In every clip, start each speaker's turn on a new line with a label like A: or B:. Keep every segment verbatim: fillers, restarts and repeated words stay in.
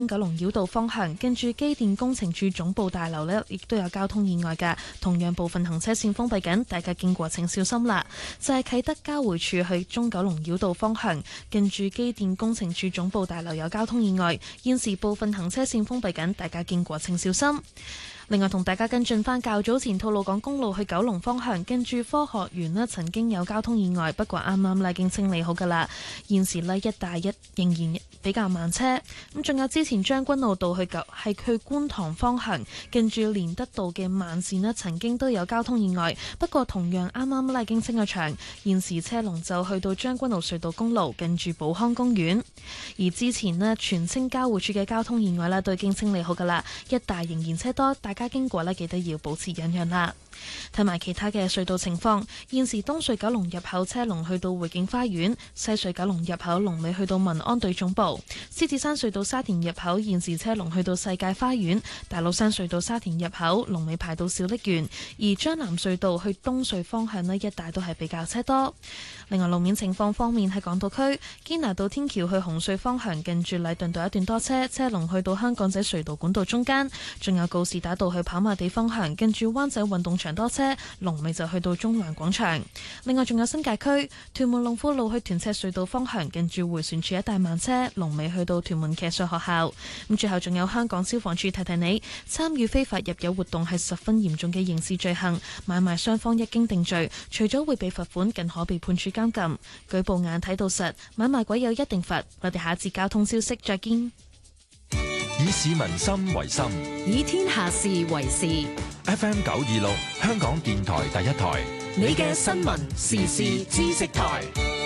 A: 九龍繞道方向，跟住機電工程處總部大樓呢，亦都有交通意外㗎，同樣部分行車線封閉緊，大家經過請小心啦。就係啟德交匯處去中九龍繞道方向，跟住機電工程處總部大樓有交通意外，現時部分行車線封閉緊，大家經過請小心。另外同大家跟進翻較早前吐露港公路去九龍方向，跟住科學園呢曾經有交通意外，不過啱啱呢已經清理好㗎啦。現時呢一帶一仍然比較慢車。咁仲有之前將軍澳道去九係去觀塘方向，跟住連德道嘅慢線呢曾經都有交通意外，不過同樣啱啱呢已經清咗場。現時車龍就去到將軍澳隧道公路，跟住寶康公園。而之前呢荃青交匯處嘅交通意外呢都已經清理好㗎啦，一帶仍然車多，大家經過呢記得要保持忍讓啦。睇埋其他嘅隧道情況，現時東隧九龍入口車龍去到匯景花園，西隧九龍入口龍尾去到民安隊總部，獅子山隧道沙田入口現時車龍去到世界花園，大老山隧道沙田入口龍尾排到小瀝源，而將南隧道去東隧方向呢一帶都係比較車多。另外路面情況方面，喺港島區堅拿道天橋去紅隧方向，近住禮頓道一段多車，車龍去到香港仔隧道管道中間，仲有告士打道去跑馬地方向，近住灣仔運動場多車，龍尾就去到中環廣場。另外仲有新界區屯門龍富路去屯赤隧道方向，近住迴旋處一帶慢車，龍尾去到屯門騎術學校。咁最後仲有香港消防處提提你，參與非法入油活動係十分嚴重嘅刑事罪行，買賣雙方一經定罪，除咗會被罰款，更可被判處監禁。舉報眼睇到實，買賣鬼有一定罰。我哋下一節交通消息再見。
B: 以市民心為心，
C: 以天下事為事。
B: F M 九二六，香港電台第一台，
C: 你嘅新聞時事知識台。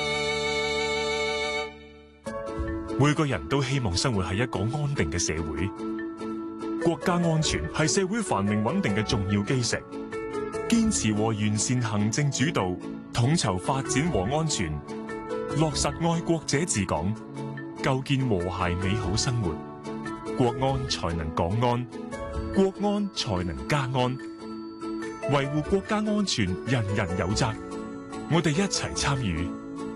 D: 每個人都希望生活喺一個安定嘅社會，國家安全係社會繁榮穩定嘅重要基石。堅持和完善行政主導，統籌發展和安全，落實愛國者治港，構建和諧美好生活，國安才能港安，國安才能家安。維護國家安全，人人有責，我哋一齊參與。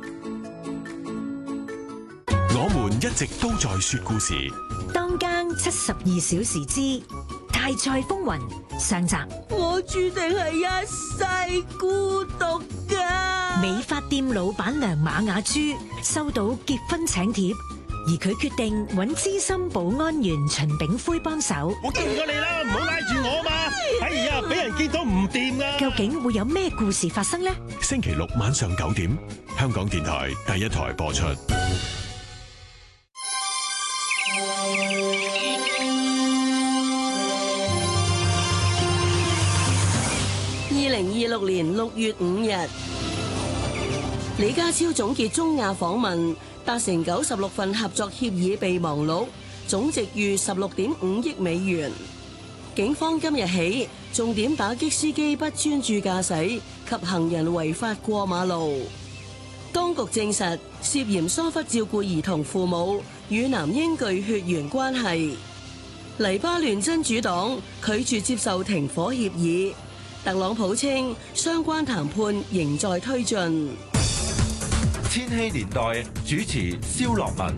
E: 我們一直都在說故事。
C: 當更七十二小時之大賽風雲上集。
F: 我注定係一世孤獨噶。
C: 美髮店老闆娘馬雅珠收到結婚請帖，而佢決定揾資深保安員秦炳輝幫手。
G: 我叫過你啦，唔好拉住我嘛！哎呀，俾人見到唔掂啊！
C: 究竟會有咩故事發生呢？
E: 星期六晚上九點，香港電台第一台播出。
F: 二零二六年六月五日，李家超總結中亞訪問，達成九十六份合作協議備忘錄，總值逾十六點五億美元。警方今日起重點打擊司機不專注駕駛及行人違法過馬路。當局證實涉嫌疏忽照顧兒童父母與男嬰具血緣關係。黎巴嫩真主黨拒絕接受停火協議。特朗普稱相關談判仍在推進。
B: 千禧年代主持蕭樂文。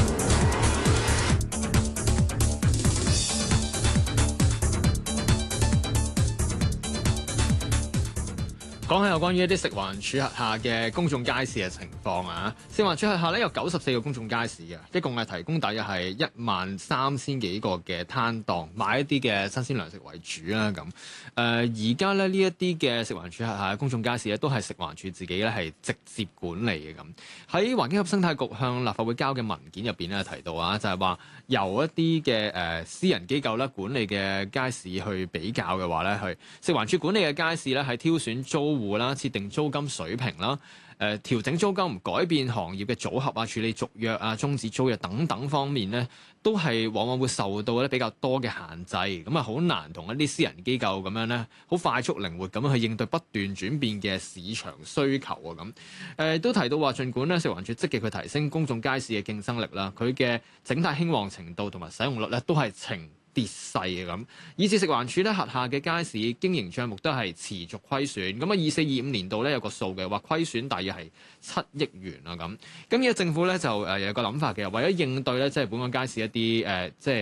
H: 講下有關於一啲食環署轄下嘅公眾街市嘅情況啊，食環署轄下咧有九十四個公眾街市嘅，一共係提供大約係一萬三千幾個嘅攤檔，買一啲嘅新鮮糧食為主啦咁。誒而家咧呢一啲嘅食環署轄下嘅公眾街市咧，都係食環署自己咧係直接管理嘅咁。喺環境及生態局向立法會交嘅文件入邊咧提到啊，就係話由一啲嘅誒私人機構咧管理嘅街市去比較嘅話咧，去食環署管理嘅街市咧係挑選租戶啦，設定租金水平啦，誒、呃、調整租金，改變行業嘅組合啊，處理續約啊、終止租約等等方面咧，都係往往會受到咧比較多嘅限制，咁啊好難同一啲私人機構咁樣咧，好快速靈活咁樣去應對不斷轉變嘅市場需求啊咁。誒、呃、都提到話，儘管咧食環署積極去提升公眾街市嘅競爭力啦，佢嘅整體興旺程度同埋使用率咧都係呈跌勢嘅咁，以至食環署咧轄下嘅街市經營帳目都係持續虧損。咁啊，二四二五年度咧有個數嘅話，虧損大約係七億元啊咁。咁而家政府咧就誒有個諗法嘅，為咗應對咧即係本港街市一啲誒、呃、即係。